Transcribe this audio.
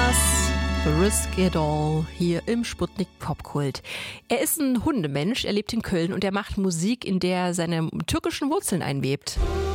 war's. Risk It All hier im Sputnik Popkult. Er ist ein Hundemensch, er lebt in Köln und er macht Musik, in der seine türkischen Wurzeln einwebt.